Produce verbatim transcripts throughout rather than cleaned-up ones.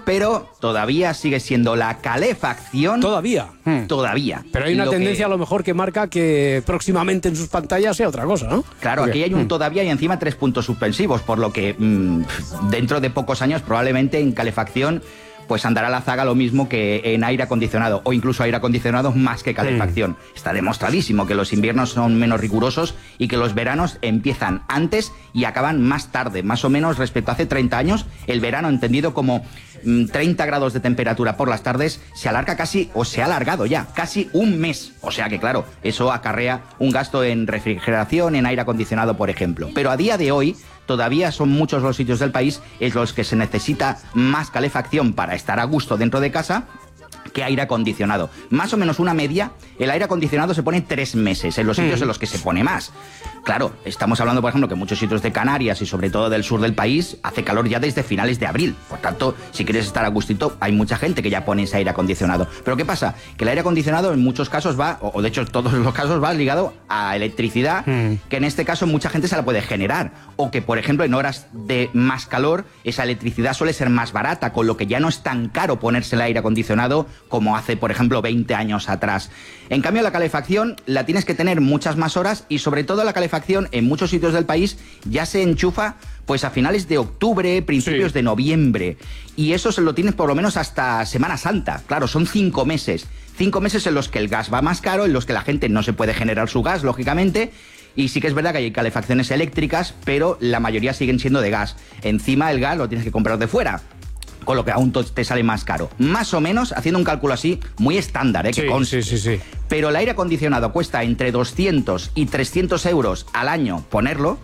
pero todavía sigue siendo la calefacción. ¿Todavía? Hmm. Todavía. Pero hay una Lo tendencia que... a lo mejor que marca que próximamente en sus pantallas sea otra cosa, ¿no? Claro, Porque... aquí hay un hmm. todavía y encima tres puntos suspensivos, por lo que mmm, dentro de pocos años probablemente en calefacción pues andará la zaga lo mismo que en aire acondicionado, o incluso aire acondicionado más que calefacción. Mm. Está demostradísimo que los inviernos son menos rigurosos y que los veranos empiezan antes y acaban más tarde, más o menos respecto a hace treinta años, el verano entendido como mmm, treinta grados de temperatura por las tardes se alarga casi, o se ha alargado ya, casi un mes. O sea que claro, eso acarrea un gasto en refrigeración, en aire acondicionado, por ejemplo. Pero a día de hoy, todavía son muchos los sitios del país en los que se necesita más calefacción para estar a gusto dentro de casa que aire acondicionado. Más o menos una media, el aire acondicionado se pone tres meses en los sitios mm. en los que se pone más. Claro, estamos hablando, por ejemplo, que en muchos sitios de Canarias y sobre todo del sur del país hace calor ya desde finales de abril. Por tanto, si quieres estar a gustito, hay mucha gente que ya pone ese aire acondicionado. Pero ¿qué pasa? Que el aire acondicionado en muchos casos va, o de hecho en todos los casos va ligado a electricidad, mm. que en este caso mucha gente se la puede generar. O que, por ejemplo, en horas de más calor, esa electricidad suele ser más barata, con lo que ya no es tan caro ponerse el aire acondicionado como hace, por ejemplo, veinte años atrás. En cambio, la calefacción la tienes que tener muchas más horas y sobre todo la calefacción en muchos sitios del país ya se enchufa pues a finales de octubre, principios sí. de noviembre. Y eso se lo tienes por lo menos hasta Semana Santa. Claro, son cinco meses. Cinco meses en los que el gas va más caro, en los que la gente no se puede generar su gas, lógicamente. Y sí que es verdad que hay calefacciones eléctricas, pero la mayoría siguen siendo de gas. Encima el gas lo tienes que comprar de fuera, con lo que aún te sale más caro. Más o menos, haciendo un cálculo así, muy estándar, ¿eh? Sí, que conste. sí, sí, sí. Pero el aire acondicionado cuesta entre doscientos y trescientos euros al año ponerlo,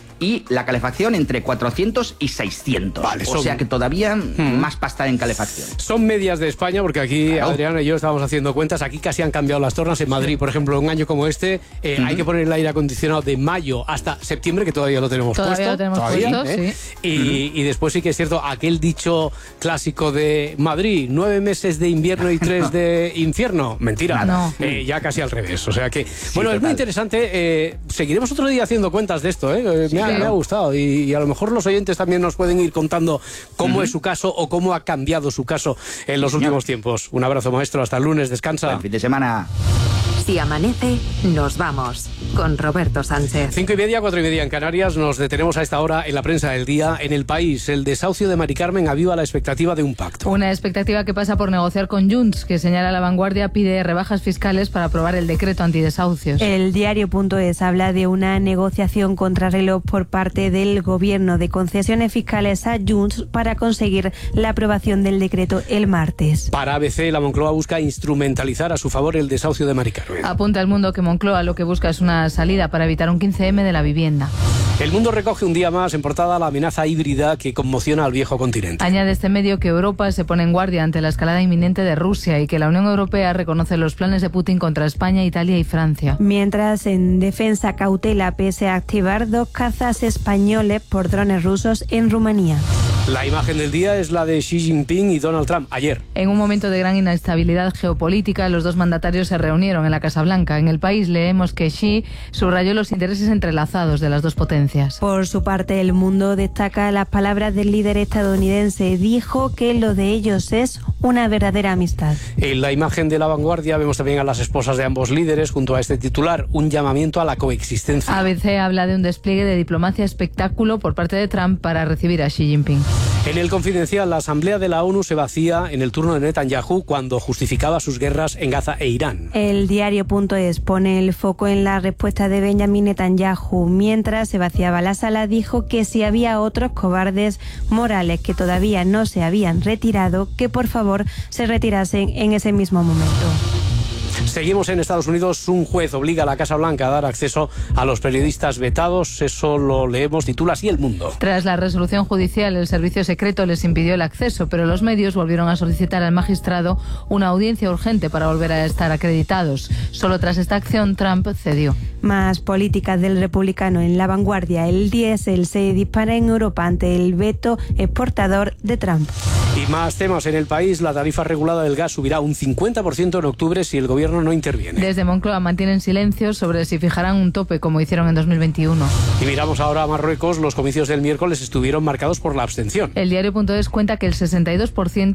y la calefacción entre cuatrocientos y seiscientos. Vale, son... O sea que todavía hmm. más pasta en calefacción. Son medias de España, porque aquí claro. Adriana y yo estábamos haciendo cuentas. Aquí casi han cambiado las tornas. En Madrid, por ejemplo, un año como este, eh, uh-huh. hay que poner el aire acondicionado de mayo hasta septiembre, que todavía lo tenemos todavía puesto. Lo tenemos todavía puesto, ¿eh? sí. Y, uh-huh. y después sí que es cierto, aquel dicho clásico de Madrid, nueve meses de invierno y tres de infierno. Mentira. No. Eh, ya casi al revés. O sea que, sí, bueno, total. Es muy interesante. Eh, seguiremos otro día haciendo cuentas de esto. ¿eh? Sí, me, ha, claro. me ha gustado. Y Y a lo mejor los oyentes también nos pueden ir contando cómo uh-huh. es su caso o cómo ha cambiado su caso en los últimos tiempos. Un abrazo, maestro. Hasta el lunes. Descansa. Buen fin de semana. Si amanece, nos vamos. Con Roberto Sánchez. Cinco y media, cuatro y media en Canarias. Nos detenemos a esta hora en la prensa del día. En El País, el desahucio de Mari Carmen aviva la expectativa de un pacto. Una expectativa que pasa por negociar con Junts, que señala La Vanguardia, pide rebajas fiscales para aprobar el decreto antidesahucios. El diario.es habla de una negociación contrarreloj por parte del Gobierno de concesiones fiscales a Junts para conseguir la aprobación del decreto el martes. Para A B C, la Moncloa busca instrumentalizar a su favor el desahucio de Mari Carmen. Apunta El Mundo que Moncloa lo que busca es una salida para evitar un quince eme de la vivienda. El Mundo recoge un día más en portada la amenaza híbrida que conmociona al viejo continente. Añade este medio que Europa se pone en guardia ante la escalada inminente de Rusia y que la Unión Europea reconoce los planes de Putin contra España, Italia y Francia. Mientras, en defensa cautela pese a activar dos cazas españoles por drones rusos en Rumanía. La imagen del día es la de Xi Jinping y Donald Trump ayer. En un momento de gran inestabilidad geopolítica, los dos mandatarios se reunieron en la Casa Blanca. En El País leemos que Xi subrayó los intereses entrelazados de las dos potencias. Por su parte, El Mundo destaca las palabras del líder estadounidense. Dijo que lo de ellos es una verdadera amistad. En la imagen de La Vanguardia vemos también a las esposas de ambos líderes junto a este titular, un llamamiento a la coexistencia. A B C habla de un despliegue de diplomacia espectáculo por parte de Trump para recibir a Xi Jinping. En El Confidencial, la Asamblea de la ONU se vacía en el turno de Netanyahu cuando justificaba sus guerras en Gaza e Irán. El diario.es pone el foco en la respuesta de Benjamin Netanyahu. Mientras se vaciaba la sala, dijo que si había otros cobardes morales que todavía no se habían retirado, que por favor se retirasen en ese mismo momento. Seguimos en Estados Unidos. Un juez obliga a la Casa Blanca a dar acceso a los periodistas vetados. Eso lo leemos, titula así El Mundo. Tras la resolución judicial, el servicio secreto les impidió el acceso, pero los medios volvieron a solicitar al magistrado una audiencia urgente para volver a estar acreditados. Solo tras esta acción, Trump cedió. Más políticas del republicano en La Vanguardia. El diésel se dispara en Europa ante el veto exportador de Trump. Y más temas en El País. La tarifa regulada del gas subirá un cincuenta por ciento en octubre si el gobierno no interviene. Desde Moncloa mantienen silencio sobre si fijarán un tope como hicieron en dos mil veintiuno. Y miramos ahora a Marruecos. Los comicios del miércoles estuvieron marcados por la abstención. El diario.es cuenta que el sesenta y dos por ciento